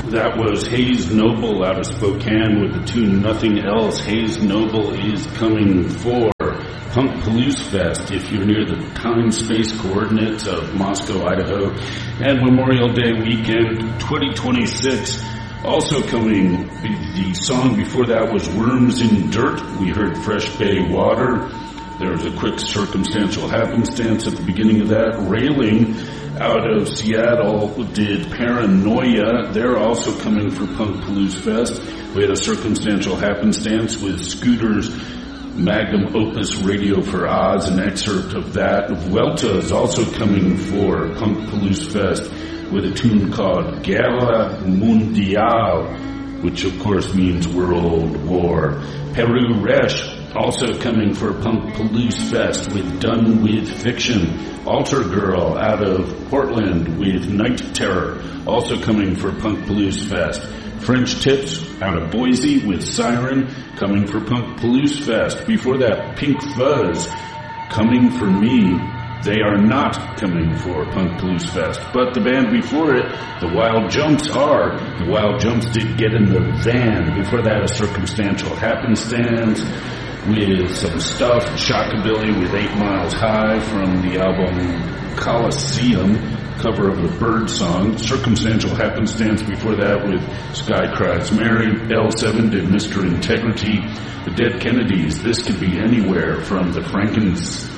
That was Hayes Noble out of Spokane with the tune Nothing Else. Hayes Noble is coming for Punk Palouse Fest if you're near the time-space coordinates of Moscow, Idaho, and Memorial Day weekend 2026. Also coming, the song before that was Worms in Dirt. We heard Fresh Bay Water. There was a quick circumstantial happenstance at the beginning of that. Railing out of Seattle did Paranoia. They're also coming for Punk Palouse Fest. We had a circumstantial happenstance with Scooter's magnum opus Radio for Oz, an excerpt of that. Vuelta is also coming for Punk Palouse Fest with a tune called Guerra Mundial, which of course means World War. Peru Resh also coming for Punk Palouse Fest with Done With Fiction. Altar Girl out of Portland with Night Terror, also coming for Punk Palouse Fest. French Tips out of Boise with Siren, coming for Punk Palouse Fest. Before that, Pink Fuzz, Coming For Me. They are not coming for Punk Palouse Fest, but the band before it, the Wild Jumps, are. The Wild Jumps did Get in the Van. Before that, a circumstantial happenstance with some stuff, Shockabilly with 8 Miles High from the album Coliseum, cover of the Bird song. Circumstantial happenstance before that with Sky Cries Mary. L7 did Mr. Integrity. The Dead Kennedys, This Could Be Anywhere from the Frankenchrist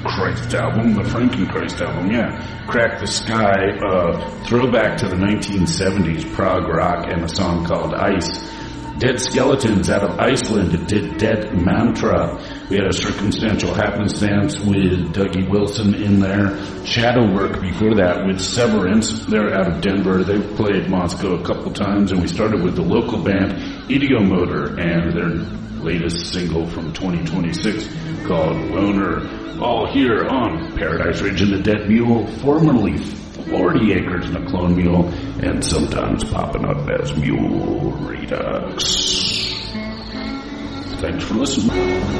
album, yeah. Crack the Sky, throwback to the 1970s prog rock, and a song called Ice. Dead Skeletons out of Iceland did Dead Mantra. We had a circumstantial happenstance with Dougie Wilson in there. Shadowwork before that with Severance. They're out of Denver. They've played Moscow a couple times, and we started with the local band Ideomotor and their latest single from 2026 called Loner. All here on Paradise Ridge and the Dead Mule, formerly 40 Acres and a Clone Mule, and sometimes popping up as Mule Redux. Thanks for listening.